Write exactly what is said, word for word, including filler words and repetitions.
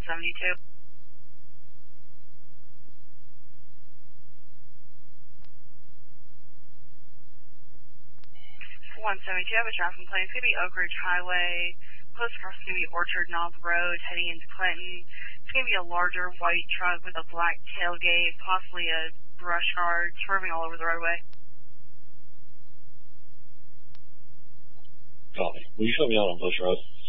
seventy-two. one seventy-two, I have a traffic complaint. It's going to be Oak Ridge Highway. Close across is going to be Orchard Knob Road heading into Clinton. It's going to be a larger white truck with a black tailgate, possibly a brush guard, swerving all over the roadway. Copy. Will you show me out on Bush Road?